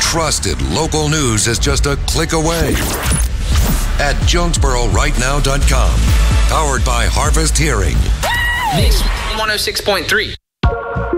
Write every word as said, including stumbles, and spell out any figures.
trusted local news is just a click away at Jonesboro Right Now dot com. Powered by Harvest Hearing. Mix one oh six point three.